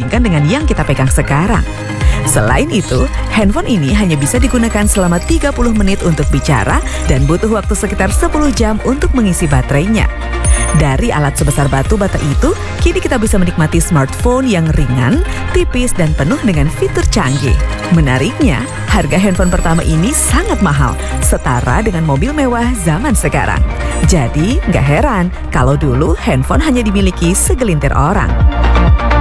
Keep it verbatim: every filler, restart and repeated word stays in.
dibandingkan dengan yang kita pegang sekarang. Selain itu, handphone ini hanya bisa digunakan selama tiga puluh menit untuk bicara dan butuh waktu sekitar sepuluh jam untuk mengisi baterainya. Dari alat sebesar batu bata itu, kini kita bisa menikmati smartphone yang ringan, tipis, dan penuh dengan fitur canggih. Menariknya, harga handphone pertama ini sangat mahal, setara dengan mobil mewah zaman sekarang. Jadi, nggak heran kalau dulu handphone hanya dimiliki segelintir orang.